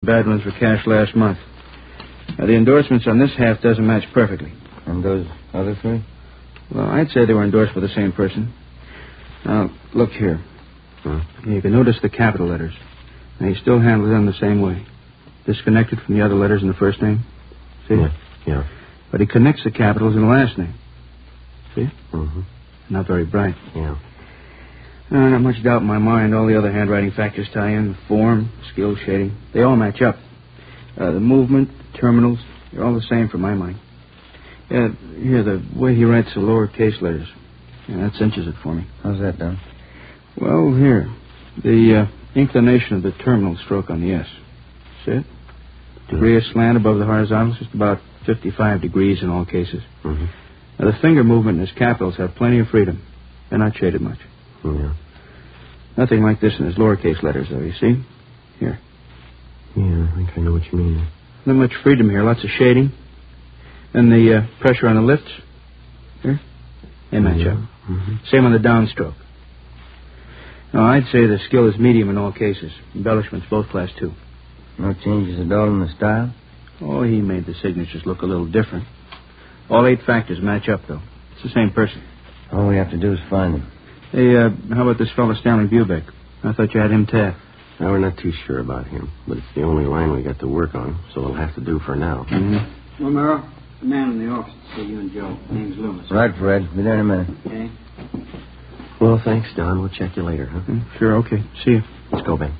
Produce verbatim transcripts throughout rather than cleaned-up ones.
bad ones were cashed last month. Now, the endorsements on this half doesn't match perfectly. And those other three? Well, I'd say they were endorsed by the same person. Now, look here. Hmm? You can notice the capital letters. Now, he still handles them the same way. Disconnected from the other letters in the first name. See? Yeah. yeah. But he connects the capitals in the last name. See? Mm-hmm. Not very bright. Yeah. Uh, not much doubt in my mind. All the other handwriting factors tie in. The form, skill, shading. They all match up. Uh, the movement, the terminals, they're all the same for my mind. Yeah, here, the way he writes the lowercase letters. Yeah, that cinches it for me. How's that done? Well, here. The uh, inclination of the terminal stroke on the S. See it? Degree of slant above the horizontals, just about fifty-five degrees in all cases. Mm-hmm. Now, the finger movement in his capitals have plenty of freedom. They're not shaded much. Yeah. Nothing like this in his lowercase letters, though, you see? Here. Yeah, I think I know what you mean. Not much freedom here, lots of shading. And the uh, pressure on the lifts. Here. They match yeah. up. Mm-hmm. Same on the downstroke. Now, I'd say the skill is medium in all cases. Embellishments, both class two. No changes at all in the style? Oh, he made the signatures look a little different. All eight factors match up, though. It's the same person. All we have to do is find him. Hey, uh, how about this fellow Stanley Bubeck? I thought you had him tapped. Now, we're not too sure about him, but it's the only line we got to work on, so it'll have to do for now. Mm-hmm. Well, Merrill, the man in the office to see you and Joe. Name's Loomis. Right, Fred. Be there in a minute. Okay. Well, thanks, Don. We'll check you later, huh? Mm, sure, okay. See you. Let's go, Ben.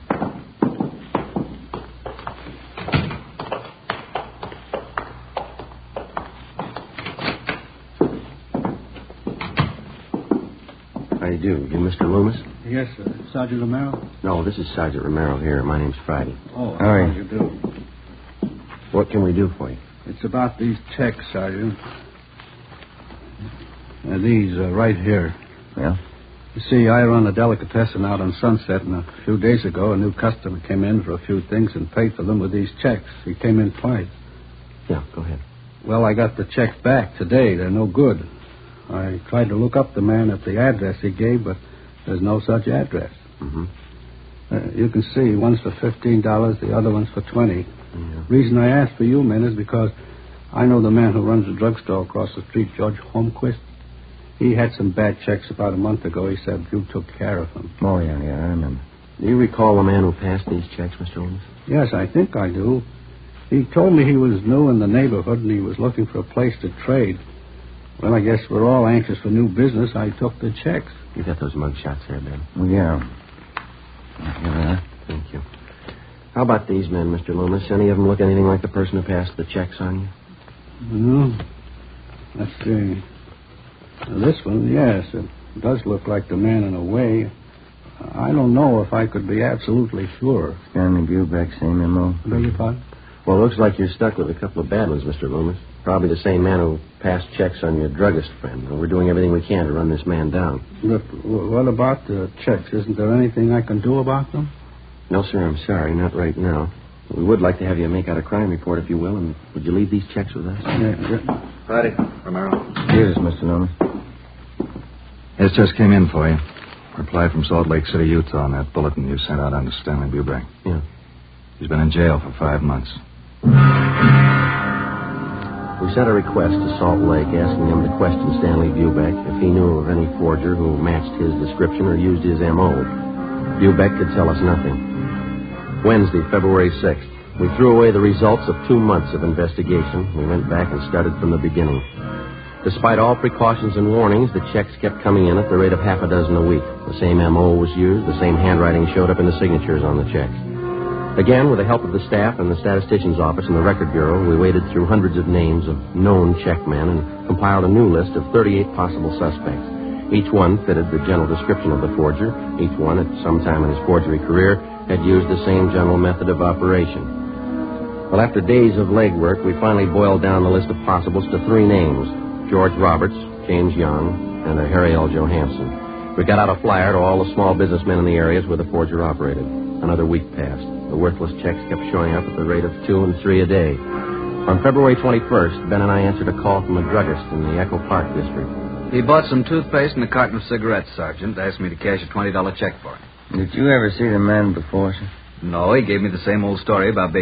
How do you do? You Mister Loomis? Yes, sir. Sergeant Romero? No, this is Sergeant Romero here. My name's Friday. Oh, how do you do? What can we do for you? It's about these checks, Sergeant. Uh, these uh, right here. Yeah? You see, I run a delicatessen out on Sunset, and a few days ago, a new customer came in for a few things and paid for them with these checks. He came in twice. Yeah, go ahead. Well, I got the checks back today. They're no good. I tried to look up the man at the address he gave, but there's no such address. Mm-hmm. Uh, you can see, one's for fifteen dollars, the other one's for twenty dollars. Yeah. Reason I asked for you men is because I know the man who runs the drugstore across the street, George Holmquist. He had some bad checks about a month ago. He said you took care of him. Oh, yeah, yeah, I remember. Do you recall the man who passed these checks, Mister Loomis? Yes, I think I do. He told me he was new in the neighborhood and he was looking for a place to trade. Well, I guess we're all anxious for new business. I took the checks. You got those mug shots there, Ben? Oh, yeah. Yeah, thank you. How about these men, Mister Loomis? Any of them look anything like the person who passed the checks on you? No. Let's see. Now, this one, yes, it does look like the man in a way. I don't know if I could be absolutely sure. Stanley Bubeck, same M O. Beg your pardon? Well, it looks like you're stuck with a couple of bad ones, Mister Loomis. Probably the same man who passed checks on your druggist friend. We're doing everything we can to run this man down. But what about the checks? Isn't there anything I can do about them? No, sir, I'm sorry. Not right now. We would like to have you make out a crime report, if you will, and would you leave these checks with us? Yeah, yeah. Friday, Romero. Here's Mister Loomis. This just came in for you. Reply from Salt Lake City, Utah, on that bulletin you sent out on to Stanley Bubeck. Yeah. He's been in jail for five months. We sent a request to Salt Lake asking them to question Stanley Bubeck if he knew of any forger who matched his description or used his M O. Bubeck could tell us nothing. Wednesday, February sixth, we threw away the results of two months of investigation. We went back and started from the beginning. Despite all precautions and warnings, the checks kept coming in at the rate of half a dozen a week. The same M O was used. The same handwriting showed up in the signatures on the checks. Again, with the help of the staff and the statistician's office and the record bureau, we waded through hundreds of names of known checkmen and compiled a new list of thirty-eight possible suspects. Each one fitted the general description of the forger. Each one, at some time in his forgery career, had used the same general method of operation. Well, after days of legwork, we finally boiled down the list of possibles to three names: George Roberts, James Young, and a Harry L. Johansson. We got out a flyer to all the small businessmen in the areas where the forger operated. Another week passed. The worthless checks kept showing up at the rate of two and three a day. On February twenty-first, Ben and I answered a call from a druggist in the Echo Park district. He bought some toothpaste and a carton of cigarettes, Sergeant. Asked me to cash a twenty dollar check for him. Did you ever see the man before, sir? No, he gave me the same old story about being